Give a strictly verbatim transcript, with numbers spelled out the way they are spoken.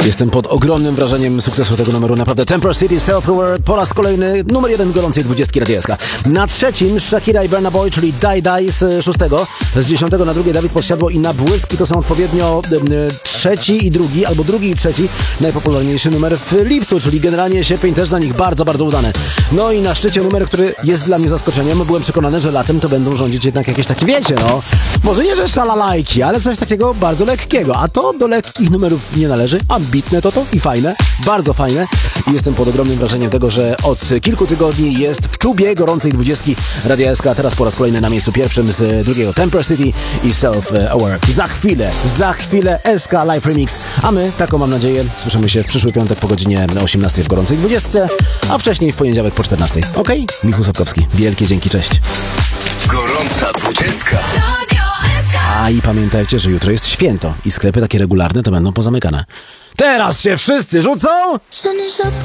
Jestem pod ogromnym wrażeniem sukcesu tego numeru. Naprawdę Temper City Self-Aware po raz kolejny numer jeden gorącej dwudziestki Radia S K. Na trzecim Shakira i Burna Boy, czyli Die Die z szóstego. Z dziesiątego na drugie Dawid Podsiadło i Na błyski. To są odpowiednio y, trzeci i drugi, albo drugi i trzeci najpopularniejszy numer w lipcu, czyli generalnie sierpień też dla nich bardzo, bardzo udany. No i na szczycie numer, który jest dla mnie zaskoczeniem. Byłem przekonany, że latem to będą rządzić jednak jakieś takie, wiecie, no, może nie, że szalalajki, ale coś takiego bardzo lekkiego. A to do lekkich numerów nie należy. Ambitne to to i fajne, bardzo fajne. I jestem pod ogromnym wrażeniem tego, że od kilku tygodni jest w czubie gorącej dwudziestki Radia S K, teraz po raz kolejny na miejscu pierwszym z drugiego Temper City i Self-Aware. Za chwilę, za chwilę S K Live Remix, a my, taką mam nadzieję, słyszymy się w przyszły piątek po godzinie osiemnastej w gorącej dwudziestce, a wcześniej w poniedziałek po czternastej. Okej? Okay? Michał Sapkowski. Wielkie dzięki, cześć. Gorąca dwudziestka. A i pamiętajcie, że jutro jest święto i sklepy takie regularne to będą pozamykane. Teraz się wszyscy rzucą!